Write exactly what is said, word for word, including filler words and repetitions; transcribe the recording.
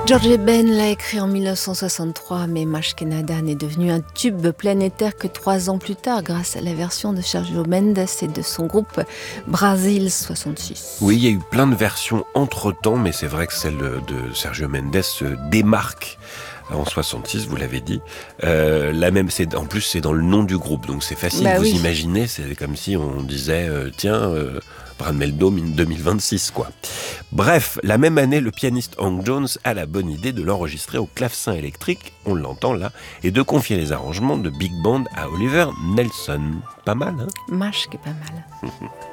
George Ben l'a écrit en mille neuf cent soixante-trois, mais Mashkenada n'est devenu un tube planétaire que trois ans plus tard, grâce à la version de Sergio Mendes et de son groupe Brasil soixante-six. Oui, il y a eu plein de versions entre-temps, mais c'est vrai que celle de Sergio Mendes se démarque en soixante-six, vous l'avez dit. Euh, la même, c'est, en plus, c'est dans le nom du groupe, donc c'est facile. Bah vous oui. imaginez, c'est comme si on disait, euh, tiens, euh, Bran Meldom deux mille vingt-six, quoi. Bref, la même année, le pianiste Hank Jones a la bonne idée de l'enregistrer au clavecin électrique, on l'entend là, et de confier les arrangements de big band à Oliver Nelson. Pas mal, hein ? Mash qui est pas mal.